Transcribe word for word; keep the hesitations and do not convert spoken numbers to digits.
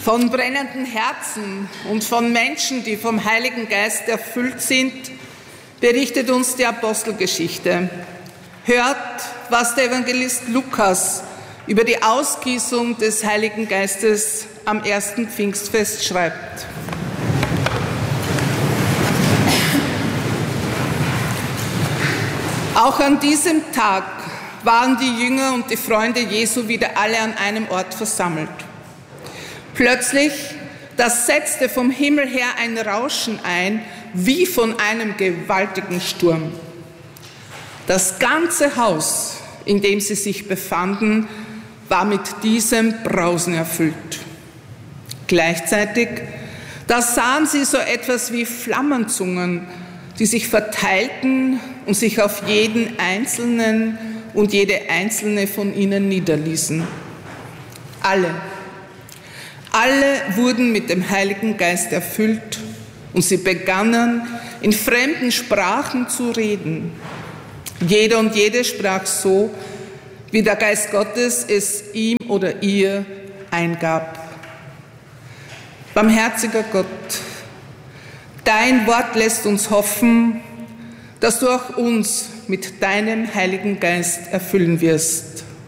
Von brennenden Herzen und von Menschen, die vom Heiligen Geist erfüllt sind, berichtet uns die Apostelgeschichte. Hört, was der Evangelist Lukas über die Ausgießung des Heiligen Geistes am ersten Pfingstfest schreibt. Auch an diesem Tag waren die Jünger und die Freunde Jesu wieder alle an einem Ort versammelt. Plötzlich, da setzte vom Himmel her ein Rauschen ein, wie von einem gewaltigen Sturm. Das ganze Haus, in dem sie sich befanden, war mit diesem Brausen erfüllt. Gleichzeitig, da sahen sie so etwas wie Flammenzungen, die sich verteilten und sich auf jeden Einzelnen und jede einzelne von ihnen niederließen. Alle, alle wurden mit dem Heiligen Geist erfüllt und sie begannen, in fremden Sprachen zu reden. Jeder und jede sprach so, wie der Geist Gottes es ihm oder ihr eingab. Barmherziger Gott, dein Wort lässt uns hoffen, dass du auch uns mit deinem Heiligen Geist erfüllen wirst.